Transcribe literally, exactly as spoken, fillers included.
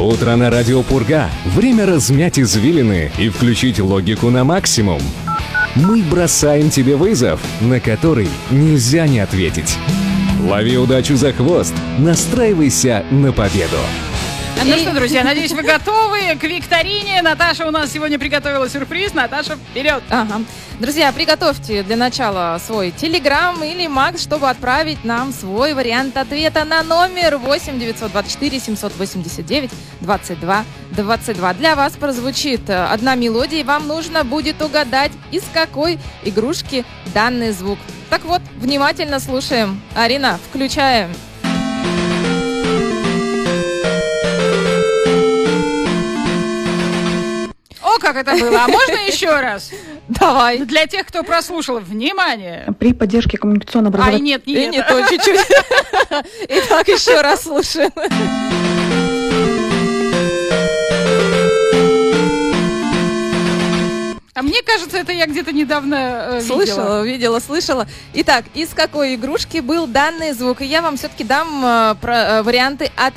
Утро на радио Пурга. Время размять извилины и включить логику на максимум. Мы бросаем тебе вызов, на который нельзя не ответить. Лови удачу за хвост, настраивайся на победу. Ну что, друзья, надеюсь, вы готовы к викторине. Наташа у нас сегодня приготовила сюрприз. Наташа, вперед! Ага. Друзья, приготовьте для начала свой телеграм или Макс, чтобы отправить нам свой вариант ответа на номер восемь девятьсот двадцать четыре семьсот восемьдесят девять двадцать два двадцать два. Для вас прозвучит одна мелодия, и вам нужно будет угадать, из какой игрушки данный звук. Так вот, внимательно слушаем. Арина, включаем. О, как это было! А можно еще раз? Давай. Для тех, кто прослушал, внимание! При поддержке коммуникационного Ай, образования. нет, не И это. не то, чуть-чуть. Итак, еще раз слушаем. А мне кажется, это я где-то недавно э, видела. Слышала, видела, слышала. Итак, из какой игрушки был данный звук? И я вам все-таки дам э, про, э, варианты ответа.